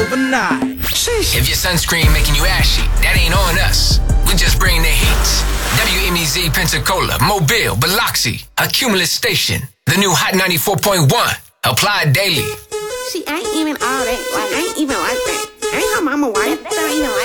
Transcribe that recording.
overnight. Sheesh. If your sunscreen making you ashy, that ain't on us. We just bring the heat. WMEZ Pensacola, Mobile, Biloxi, Accumulus Station. The new Hot 94.1. Apply daily. She ain't even all that. Like, ain't even like that. Ain't her mama white. That ain't even like